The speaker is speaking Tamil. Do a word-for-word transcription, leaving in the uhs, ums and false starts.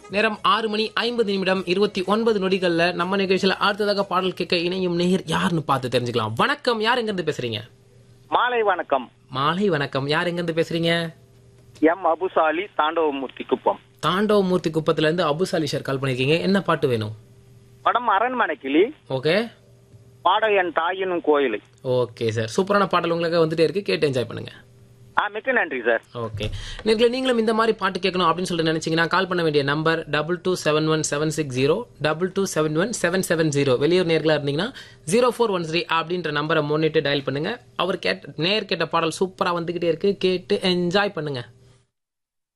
நேரம் ஆறு மணி ஐம்பது நிமிடம் இருபத்தி ஒன்பது நொடிகள்ல நம்ம நிகழ்ச்சியில அடுத்ததாக பாடல் கேட்க இணையும் நேயர் யாருன்னு பார்த்து தெரிஞ்சுக்கலாம். வணக்கம், யார் எங்க இருந்து பேசுறீங்க? மாலை வணக்கம். மாலை வணக்கம், யார் எங்க இருந்து பேசுறீங்க? எம் அபுசாலி, தாண்டவமூர்த்தி குப்பம். தாண்டவமூர்த்தி குப்பத்துல இருந்து அபுசாலி சார் கால் பண்ணிருக்கீங்க. என்ன பாட்டு வேணும்? படம் அரண்மனை கிளி. ஓகே. பாடல் என் தாயினும் கோயில். ஓகே சார், சூப்பரான பாடல் உங்களுக்கு வந்துட்டே இருக்கு, கேட்டு என்ஜாய் பண்ணுங்க. ஆ, மிக்க நன்றி சார். ஓகே, நீங்களே நீங்களும் இந்த மாதிரி பாட்டு கேட்கணும் அப்படின்னு சொல்லிட்டு நினைச்சீங்கன்னா கால் பண்ண வேண்டிய number double two seven one seven six zero double two seven one seven seven zero. வெளியூர் நேர்களா இருந்தீங்கன்னா ஜீரோ ஃபோர் ஒன் த்ரீ அப்படின்ற நம்பரை முன்னிட்டு டயல் பண்ணுங்க. அவர் கேட்ட நேர் கேட்ட பாடல் சூப்பரா வந்துகிட்டே இருக்கு, கேட்டு என்ஜாய் பண்ணுங்க.